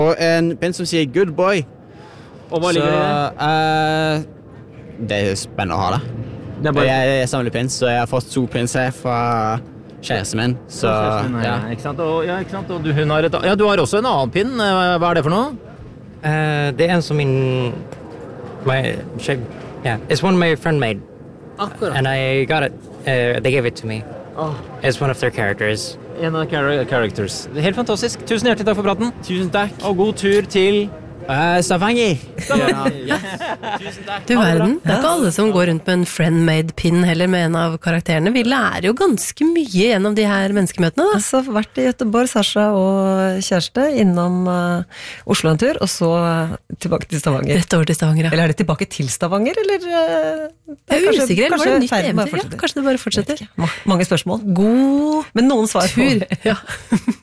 Og en pin som sier good boy. Og hva ligger det? Det spennende å ha det. Det er bare... Jeg samler pins, så jeg har fått 2 pins her fra kjæresten min. Så, ja. Ikke sant? Og, ikke sant? Og hun har du har også en annen pin. Hva det for noe? Det en som min... it's one my friend made. Akkurat. And I got it. They gave it to me. It's one of their characters. En av characters. Helt fantastisk. Tusen hjertelig takk for praten. Tusen takk. Og god tur til... Stavanger. Tusen takk. Du verden, det ikke alle som går rundt med en friend-made pin heller med en av karakterene. Vi lærer jo ganske mye gjennom de her menneskemøtene. Da. Altså, vært i Göteborg, Sasha og kjæreste, innom Oslo en tur, og så tilbake til Stavanger. Rett over til Stavanger, ja. Eller det tilbake til Stavanger, eller? Jeg usikker, eller var det nytt eventyr? Ja, kanskje det bare fortsetter. Mange spørsmål. God Men noen svar tur. Ja.